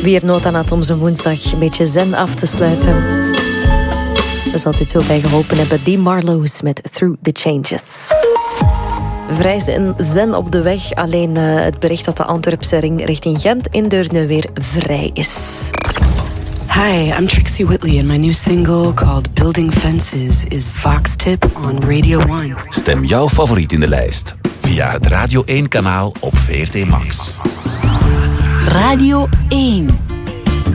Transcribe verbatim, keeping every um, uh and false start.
Wie er nood aan had om zijn woensdag een beetje zen af te sluiten. Er zal dit wel bij geholpen hebben. Die Marlowe's met Through the Changes. Vrij zen, zen op de weg. Alleen uh, het bericht dat de Antwerpse ring richting Gent in Deurne weer vrij is. Hi, I'm Trixie Whitley and my new single called Building Fences is Vox Tip on Radio one. Stem jouw favoriet in de lijst via het Radio één kanaal op V R T Max. Radio één.